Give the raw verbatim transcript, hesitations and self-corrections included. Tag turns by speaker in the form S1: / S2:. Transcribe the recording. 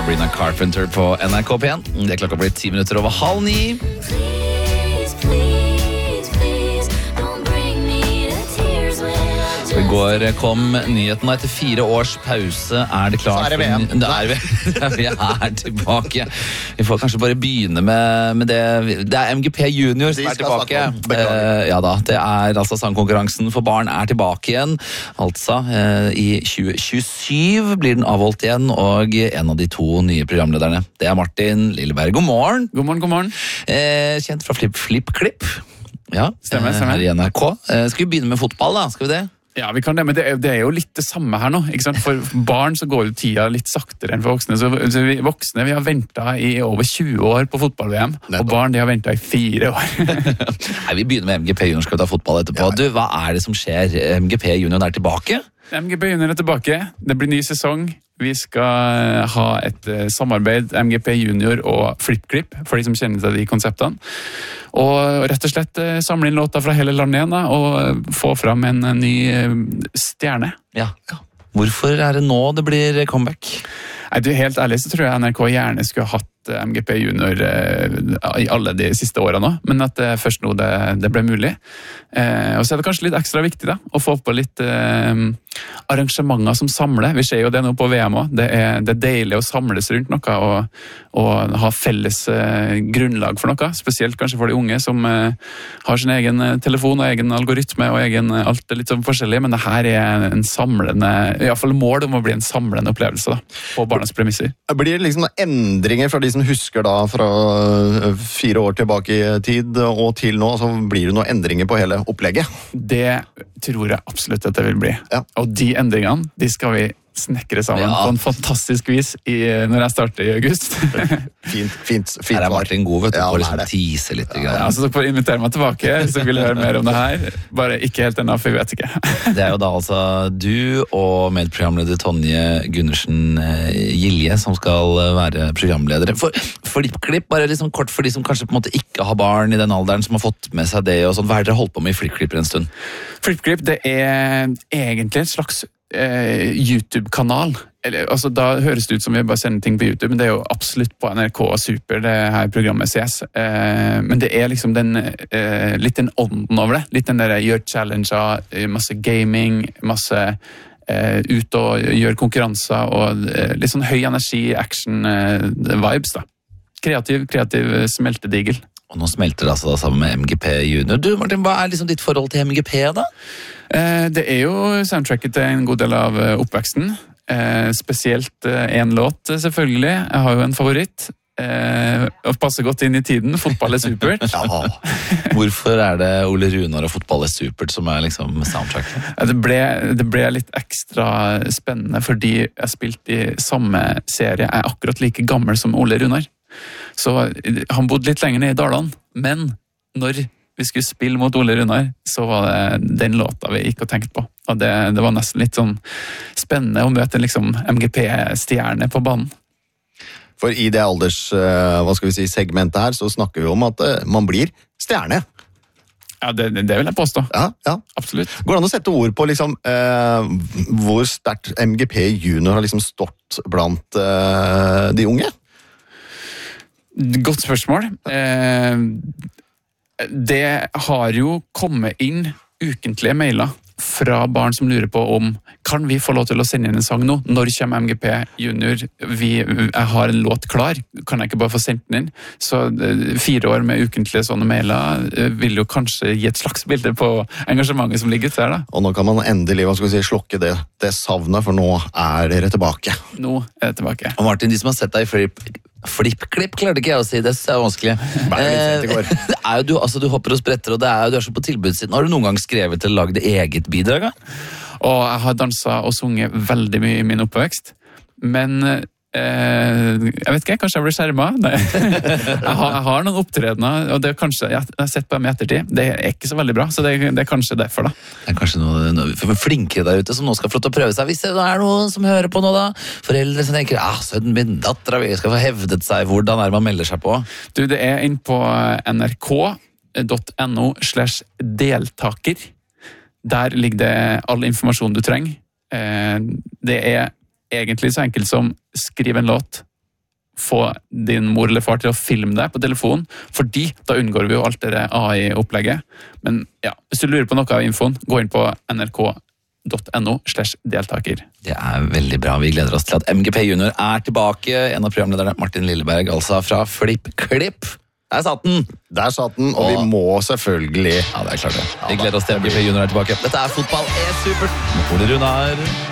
S1: Sabrina Carpenter på N R K P en. Det er klokka blitt ti minutter over halv ni.
S2: Please, please, please, don't bring me to tears when I just
S1: I går kom nyheten, etter fire års pause er det klart.
S3: Så er det V M.
S1: Det er, vi er tilbake. Vi får kanskje bare begynne med, med det. Det er M G P Junior som
S3: De
S1: er
S3: skal
S1: tilbake.
S3: snakke om. Beklager.
S1: Eh, ja da, det er altså sangkonkurransen for barn er tilbake igjen. Altså, eh, i tjue tjuesyv blir den avholdt igjen, og en av de to nye programlederne, det er Martin Lilleberg. God morgen.
S4: God morgen, god morgen.
S1: Eh, kjent fra Flip Flip Klipp. Ja,
S4: Stemmer,
S1: eh,
S4: stemmer.
S1: her i N R K. Eh, skal vi begynne med fotball da? Skal vi det?
S4: Ja, vi kan det, men det er, det er jo litt det samme her nå, ikke sant? For barn så går jo tida litt saktere enn for voksne, så, så vi voksne vi har ventet i over tjue år på fotball-V M, og barn de har ventet i fire år.
S1: Nei, vi begynner med M G P Junior, skal vi ta fotball etterpå. Du, hva er det som skjer? M G P Junior er tilbake?
S4: M G P Junior er tilbake, det blir ny sesong. Vi skal ha et eh, samarbeid, M G P Junior og FlippKlipp, for de som kjenner til de konseptene. Og rett og slett eh, samle inn låter fra hele landet igjen, da, og eh, få fram en, en ny eh, stjerne.
S1: Ja. Hvorfor er det nå det blir comeback?
S4: Nei, du, helt ærlig så tror jeg N R K gjerne skulle hatt M G P Junior eh, i alle de siste årene nå, men at det først nå det, det ble mulig. Eh, og så er det kanskje litt ekstra viktig da, å få på litt eh, arrangementer som samler. Vi ser jo det nå på V M også. Det er, det er deilig å samles rundt noe og, og ha felles eh, grunnlag for noe, spesielt kanskje for de unge som eh, har sin egen telefon og egen algoritme og egen alt er litt sånn forskjellig, men det her er en samlende, i hvert fall mål om å bli en samlende opplevelse da, på barnas premisser.
S3: Blir det liksom endringer fra de som husker da fra fire år tilbake i tid og til nå, så blir det noen endringer på hele opplegget?
S4: Det tror jeg absolutt at det vil bli.
S3: Ja.
S4: Og de endringene, de skal vi snekre sammen
S1: Ja.
S4: på en fantastisk vis i, når jeg starter i august.
S3: Fint, fint, fint
S1: Her er
S3: svar.
S1: Martin god, vet du,
S3: Ja,
S1: på
S3: han er
S1: liksom
S3: det.
S1: tease litt.
S4: Ja,
S1: grann.
S4: altså, så får du invitere meg tilbake, så vil jeg høre mer om det her. Bare ikke helt ennå, for vi vet ikke.
S1: Det er jo da altså du og medprogramleder Tonje Gundersen eh, Gilje som skal eh, være programledere. For FlippKlipp, bare liksom kort for de som kanskje på en måte ikke har barn i den alderen, som har fått med seg det og sånn. Hva er det dere holdt på med i FlippKlipp en stund?
S4: FlippKlipp, det er egentlig en slags eh, YouTube-kanal. Eller, altså, da høres det ut som vi bare sender ting på YouTube, men det er jo absolutt på N R K Super, det her programmet ses. Eh, men det er liksom den, eh, litt den ånden over det. Litt den der gjør challenger, masse gaming, masse eh, ut og gjør konkurranser, og eh, litt sånn høy energi, action eh, vibes da. Kreativ, kreativ smeltedigel.
S1: Og nå smelter det altså da sammen med M G P Junior. Du Martin, hva er liksom ditt forhold til M G P da?
S4: Eh, det er jo soundtracket til en god del av eh, oppveksten. Eh, spesielt eh, en låt, selvfølgelig. Jeg har jo en favoritt. Eh, og passer godt inn i tiden. Fotball er supert.
S3: Ja,
S1: Hvorfor er det Ole Runar og fotball er supert som er liksom soundtrack?
S4: Ja, Det ble, det ble litt ekstra spennende fordi jeg spilte i samme serie. Jeg er akkurat like gammel som Ole Runar. Så eh, han bodde litt lenger nede i Dalane. Men når vi skulle spille mot Ole Runar, så var det den låta vi gikk og tenkte på. Og det, det var nesten litt sånn spennende å møte liksom M G P-stjerne på banen.
S3: for i det alders, eh, hva skal vi si, segmentet her, så snakker vi om at eh, man blir stjerne.
S4: Ja, det, det vil jeg påstå.
S3: Ja, ja.
S4: Absolutt.
S3: Går det an å sette ord på liksom, eh, hvor sterkt M G P Junior har liksom stått blant eh, de unge?
S4: Godt spørsmål. Eh, det har jo kommet inn ukentlige mailer fra barn som lurer på om kan vi få lov til å sende inn en sang nå? Når kommer M G P Junior? Vi, jeg har en låt klar. Kan jeg ikke bare få sendt den inn? Så fire år med ukentlige sånne mailer vil jo kanskje gi et slags bilde på engasjementet som ligger der da.
S3: Og nå kan man endelig, hva skal vi si, slokke det, det savnet, for nå er dere tilbake.
S4: Nå er jeg tilbake.
S1: Og Martin, de som har sett deg i flip, FlippKlipp, klarte ikke jeg å si, det er vanskelig.
S3: Bare litt sent i går.
S1: Eh, det er jo du, altså, du hopper og spretter, og det er jo, du er så på tilbudssiden. Har du noen gang skrevet eller laget eget bidrag? Da?
S4: Og jeg har danset og sunget veldig mye i min oppvekst. Men eh, jeg vet ikke, kanskje jeg blir skjermet. Nei. Jeg, har, jeg har noen opptredener, og det er kanskje, jeg har sett på dem i ettertid. Det er ikke så veldig bra, så det, det er kanskje derfor da.
S1: Det er kanskje noen, noen flinkere der ute som nå skal få lov til å prøve seg. Hvis det er noen som hører på nå da, foreldre som tenker, ah, sønnen min, datteren min skal få hevdet seg, hvordan er det man melder seg på?
S4: Du, det er inn på nrk.no slash deltaker. Der ligger det all informasjon du trenger. Det er egentlig så enkelt som skriv en låt, få din mor eller far til å filme deg på telefonen, fordi da unngår vi jo alt det A I-opplegget. Men ja, hvis du lurer på noe av infoen, gå inn på nrk.no slash deltaker.
S1: Det er veldig bra. Vi gleder oss til at M G P Junior er tilbake. En av programlederne, Martin Lilleberg, altså fra Flipp Klipp. Der satt den!
S3: Der satt den, og, og vi må selvfølgelig...
S1: Ja, det er klart det. Vi gleder oss til M G P Junior er tilbake. Dette er Fotball er supert. Ole Runar.